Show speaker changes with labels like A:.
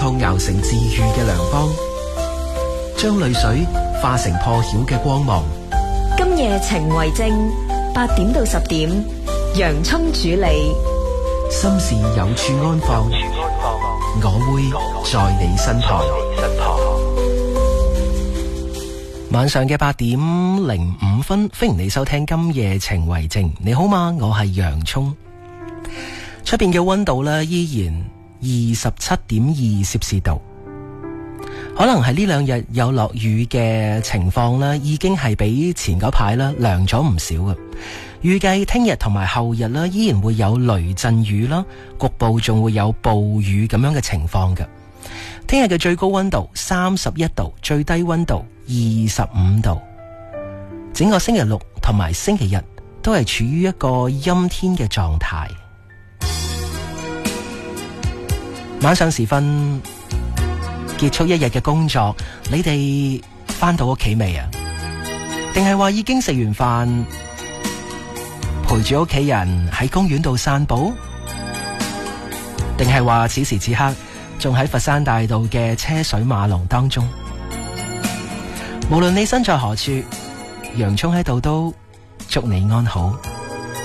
A: 湯熬成治愈嘅良方，將淚水化成破曉嘅光芒。
B: 今夜情為證，8點到10點，洋蔥主理。
A: 心事有處安放，我會在你身旁。晚上嘅8點05分，歡迎你收聽今夜情為證。你好嗎？我係洋蔥。出邊嘅溫度呢，依然27.2攝氏度。可能係呢兩日有落雨嘅情況呢，已經係比前嗰排呢涼咗唔少嘅。預計聽日同埋後日呢，依然會有雷陣雨啦，局部仲會有暴雨咁樣嘅情況嘅。聽日嘅最高溫度31度，最低溫度25度。整個星期六同埋星期日都係處於一個陰天嘅狀態。晚上時分結束一日嘅工作，你哋返到屋企未啊？定係話已經食完飯，陪住屋企人喺公園度散步？定係話此時此刻仲喺佛山大道嘅車水馬龍當中？無論你身在何處，洋蔥喺度都祝你安好。